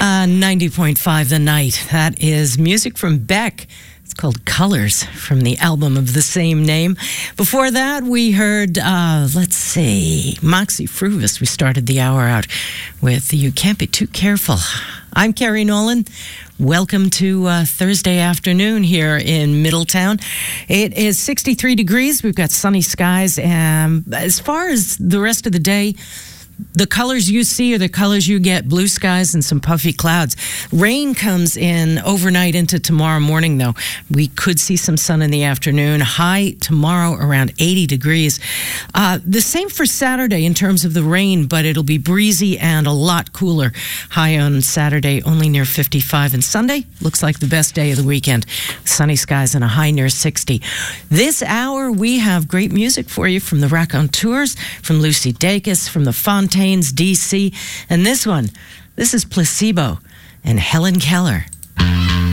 90.5 The Night. That is music from Beck. It's called Colors from the album of the same name. Before that, we heard, Moxie Fruvis. We started the hour out with You Can't Be Too Careful. I'm Carrie Nolan. Welcome to Thursday afternoon here in Middletown. It is 63 degrees. We've got sunny skies. And as far as the rest of the day, the colors you see are the colors you get, blue skies and some puffy clouds. Rain comes in overnight into tomorrow morning, though. We could see some sun in the afternoon. High tomorrow around 80 degrees. The same for Saturday in terms of the rain, but it'll be breezy and a lot cooler. High on Saturday, only near 55. And Sunday looks like the best day of the weekend. Sunny skies and a high near 60. This hour, we have great music for you from the Raconteurs, from Lucy Dacus, from the Fontaines, DC. And this is Placebo and Helen Keller.